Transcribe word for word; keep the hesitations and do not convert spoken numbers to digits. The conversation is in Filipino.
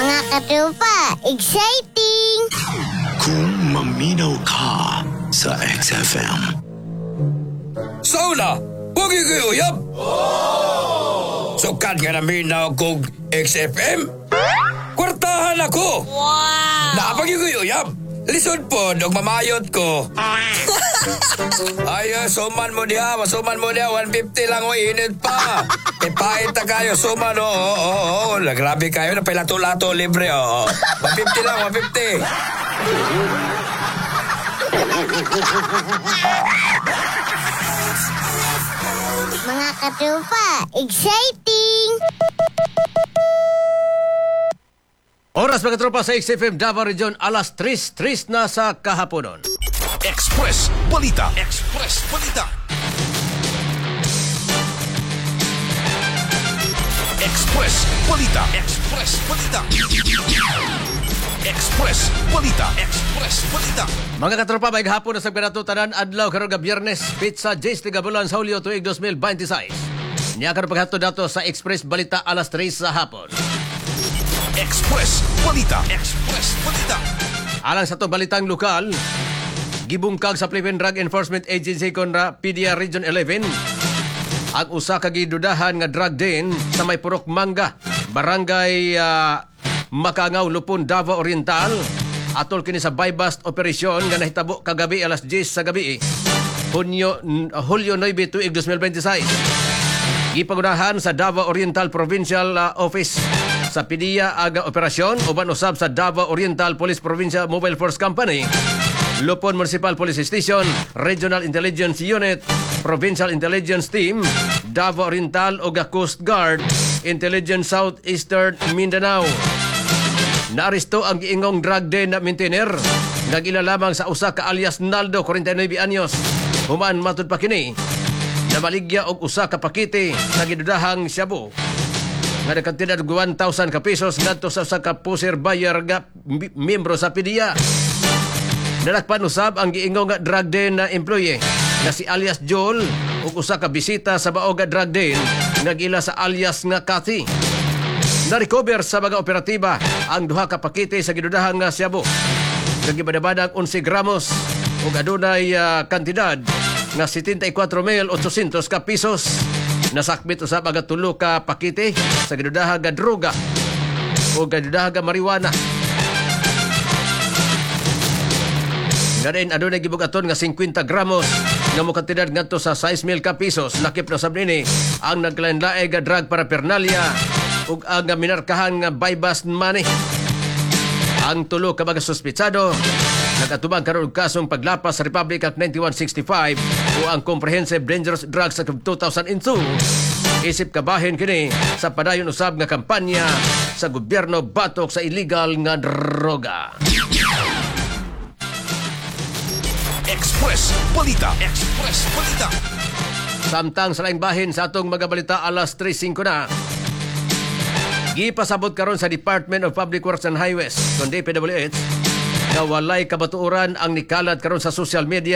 Mga katropa, exciting! Kung maminaw ka sa X F M. Sauna, huwag ikuyuyab! Sukat ka na minaw kong X F M? Kwartahan ako! Wow! Napag-ikuyuyab! Lisod po, dog mamayot ko. Ay, suman mo diha, masuman mo diha, one fifty lang o init pa. Ipahit na kayo, suman o, oo, oo, oo, grabe kayo, napilato-lato, libre o. one fifty lang, one fifty. Mga katropa, exciting! Oras mga tropa sa X F M Davao Region, alas tres, tres na sa kahaponon. Express Balita. Express Balita. Express Balita. Express Balita. Express Balita. Express Balita. Mga katropa, may hapon na sa kanatutanan, adlaw karon nga Biyernes, pizza Jays tiga bulan sa Hulyo tuig twenty twenty-six. Niya karon paghatod dato sa Express Balita alas tres sa hapon. Express Balita. Express Balita. Alang sa to balitang lokal, gibungkag sa Philippine Drug Enforcement Agency kontra P D A Region eleven ang usa ka gidudahan nga drug den sa may Purok Manga, Barangay uh, Makangaw, Lupon, Davao Oriental. Atol kini sa buy-bust operasyon nga nahitabo kagabi alas diyes sa gabi, Hunyo, uh, Hulyo nine tuig twenty twenty-six. Gipagunahan sa Davao Oriental Provincial uh, Office sa P D A aga operasyon uban usab sa Davao Oriental Police Provincial Mobile Force Company, Lupon Municipal Police Station, Regional Intelligence Unit, Provincial Intelligence Team, Davao Oriental ug Coast Guard, Intelligence Southeastern Mindanao. Naaresto ang giingong drug den na maintainer nga gilalamang sa usa ka alias Naldo, forty-nine anyos. Human matud pa kini na maligya og usa ka pakete sa gidudahang shabu nga nagkantidad og one thousand ka pesos ngadto sa usa ka pusir buyer nga miyembro sa P D A. Nalakpan usab ang giingong nga drug den na employee na si alias Joel ug usa ka bisita sa baog nga drug den nga gila sa alias nga Cathy. Na-recover sa mga operatiba ang duha ka pakete sa gidudahang nga shabu. Nagibadabadang eleven gramos ug adunay uh, kantidad nga seventy-four mil eight hundred ka pesos. Nasakbit usab ang tulo ka pakete sa gidudahang nga droga o gidudahang nga marijuana. Ngayon, adunay gibugaton nga fifty gramos nga mo kantidad ngadto sa six mil ka pesos. Lakip na sab nini ang naglain-laing nga drug paraphernalia ug ang minarkahan nga buy-bust money. Ang tulo ka mga suspitsado nagatubang karon og kasong paglapas sa Republic Act ninety-one sixty-five o ang Comprehensive Dangerous Drugs Act of two thousand two. Isip kabahin kini sa padayon usab nga kampanya sa gobyerno batok sa illegal nga droga. Express Balita. Express Balita. Samtang sa laing bahin sa atong mga balita alas tres five na. Gipasabot karon sa Department of Public Works and Highways, kundi D P W H, na walay kabatuoran ang nikalat karon sa social media